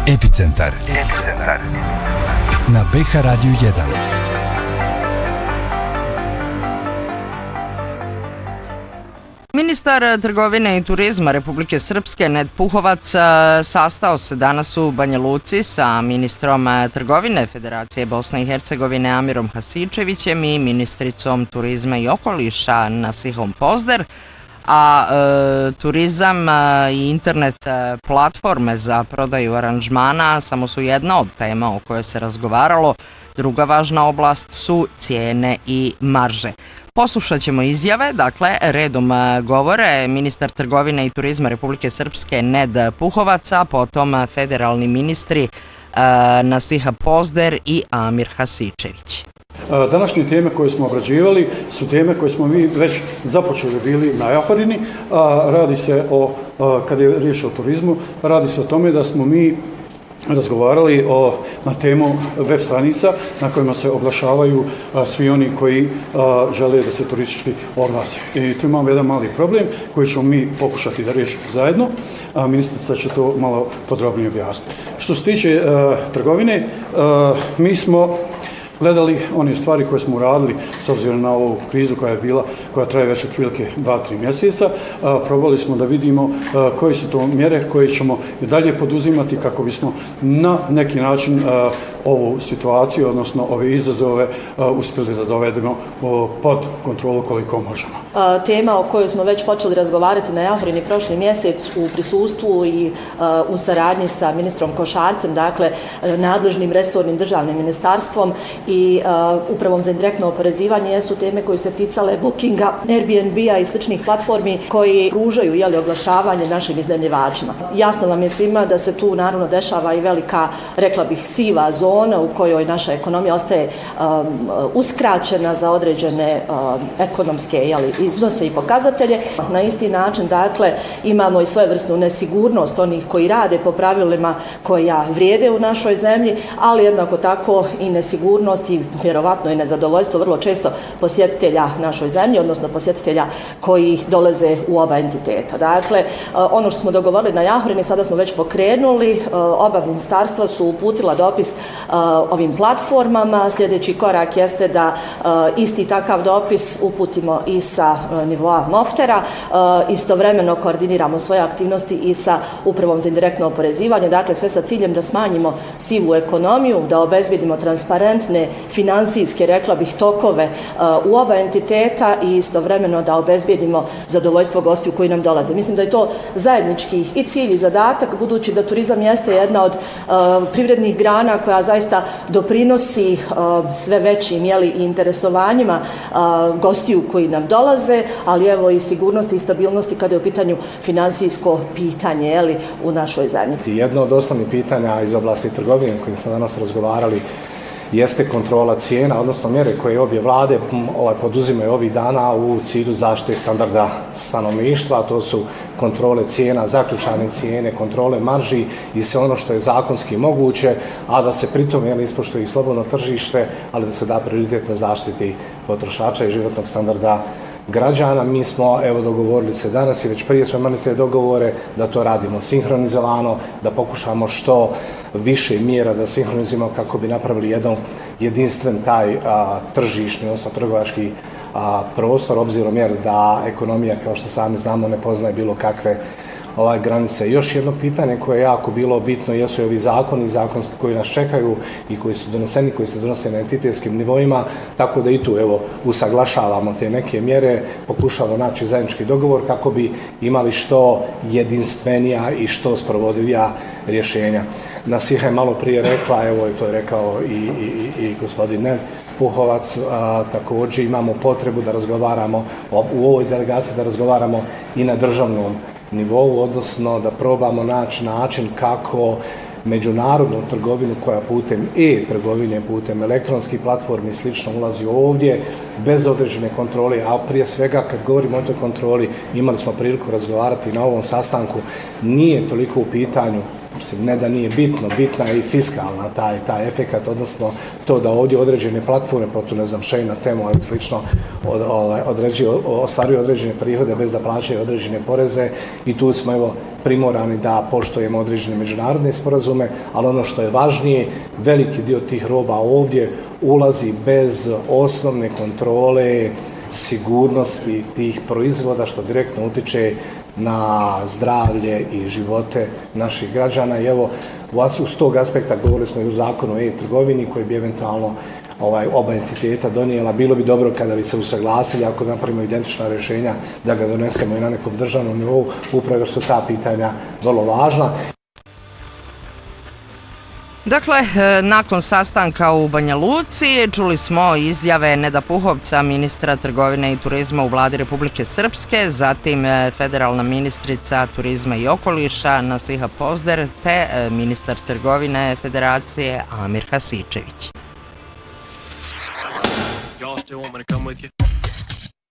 Epicentar. Na BH Radio 1. Ministar trgovine i turizma Republike Srpske Ned Puhovac sastao se danas u Banja Luci sa ministrom trgovine Federacije Bosne i Hercegovine Amirom Hasičevićem i ministricom turizma i okoliša Nasihom Pozder, a turizam i internet platforme za prodaju aranžmana samo su jedna od tema o kojoj se razgovaralo. Druga važna oblast su cijene i marže. Poslušat ćemo izjave, dakle, redom govore ministar trgovine i turizma Republike Srpske Ned Puhovac, a potom federalni ministri Nasiha Pozder i Amir Hasičević. Današnje teme koje smo obrađivali su teme koje smo mi već započeli bili na Jahorini. Radi se o, kad je riječ o turizmu, radi se o tome da smo mi razgovarali na temu web stranica na kojima se oglašavaju svi oni koji žele da se turistički oglase. I tu imamo jedan mali problem koji ćemo mi pokušati da riješimo zajedno, a ministrica će to malo podrobnije objasniti. Što se tiče trgovine, mi smo gledali one stvari koje smo uradili s obzirom na ovu krizu koja je bila, koja traje već otprilike 2-3 mjeseca. Probali smo da vidimo koje su to mjere koje ćemo i dalje poduzimati kako bismo na neki način ovu situaciju, odnosno ove izazove uspjeli da dovedemo pod kontrolu koliko možemo. Tema o kojoj smo već počeli razgovarati na Jahorini prošli mjesec u prisustvu i u saradnji sa ministrom Košarcem, dakle nadležnim resornim državnim ministarstvom i upravom za indirektno oporezivanje, jesu teme koje se ticale Bookinga, Airbnb-a i sličnih platformi koji pružaju oglašavanje našim iznajmljivačima. Jasno vam je svima da se tu naravno dešava i velika, rekla bih, siva zona u kojoj naša ekonomija ostaje uskraćena za određene ekonomske iznose i pokazatelje. Na isti način, dakle, imamo i svojevrsnu nesigurnost onih koji rade po pravilima koja vrijede u našoj zemlji, ali jednako tako i nesigurnost i vjerovatno i nezadovoljstvo vrlo često posjetitelja našoj zemlji, odnosno posjetitelja koji dolaze u oba entiteta. Dakle, ono što smo dogovorili na Jahorini, sada smo već pokrenuli, oba ministarstva su uputila dopis ovim platformama. Sljedeći korak jeste da isti takav dopis uputimo i sa nivoa Moftera. Istovremeno koordiniramo svoje aktivnosti i sa upravom za indirektno oporezivanje, dakle sve sa ciljem da smanjimo sivu ekonomiju, da obezbjedimo transparentne finansijske, rekla bih, tokove u oba entiteta i istovremeno da obezbjedimo zadovoljstvo gostiju koji nam dolaze. Mislim da je to zajednički i cilj i zadatak, budući da turizam jeste jedna od privrednih grana koja zaista doprinosi sve većim i interesovanjima gostiju koji nam dolaze, ali evo i sigurnosti i stabilnosti kada je u pitanju finansijsko pitanje u našoj zemlji. Jedno od osnovnih pitanja iz oblasti trgovine o kojim smo danas razgovarali jeste kontrola cijena, odnosno mjere koje obje vlade poduzimaju ovih dana u cilju zaštite standarda stanovništva. To su kontrole cijena, zaključane cijene, kontrole marži i sve ono što je zakonski moguće, a da se pritom ispoštuje i slobodno tržište, ali da se da prioritet na zaštiti potrošača i životnog standarda građana. Mi smo dogovorili se danas i već prije smo imali te dogovore da to radimo sinhronizovano, da pokušamo što više mjera da sinhronizujemo kako bi napravili jedan jedinstven taj tržišni, odnosno trgovački prostor, obzirom jer da ekonomija, kao što sami znamo, ne poznaje bilo kakve granice. Još jedno pitanje koje je jako bilo bitno jesu i ovi zakoni zakonski koji nas čekaju i koji su doneseni, koji se donose na entitetskim nivoima, tako da i tu usaglašavamo te neke mjere, pokušavamo naći zajednički dogovor kako bi imali što jedinstvenija i što sprovodivija rješenja. Nasiha je malo prije rekla, to je rekao i gospodin Ned Puhovac, također imamo potrebu da razgovaramo u ovoj delegaciji, da razgovaramo i na državnom nivou, odnosno da probamo naći način kako međunarodnu trgovinu koja putem e-trgovine, putem elektronskih platformi slično ulazi ovdje bez određene kontrole, a prije svega kad govorimo o toj kontroli, imali smo priliku razgovarati na ovom sastanku, nije toliko u pitanju mislim, ne da nije bitno, bitna je i fiskalna taj efekat, odnosno to da ovdje određene platforme, poput, ne znam, Šejna, Temo ili slično, ostvaruju određene prihode bez da plaćaju određene poreze i tu smo, evo, primorani da poštujemo određene međunarodne sporazume, ali ono što je važnije, veliki dio tih roba ovdje ulazi bez osnovne kontrole sigurnosti tih proizvoda, što direktno utiče na zdravlje i živote naših građana. I evo, uz tog aspekta govorili smo i u zakonu o e-trgovini koji bi eventualno oba entiteta donijela. Bilo bi dobro kada bi se usaglasili, ako napravimo identična rješenja, da ga donesemo i na nekom državnom nivou, upravo jer su ta pitanja vrlo važna. Dakle, nakon sastanka u Banja Luci čuli smo izjave Neda Puhovca, ministra trgovine i turizma u vladi Republike Srpske, zatim federalna ministrica turizma i okoliša Nasiha Pozder te ministar trgovine Federacije Amir Hasičević. Y'all still want me to come with you?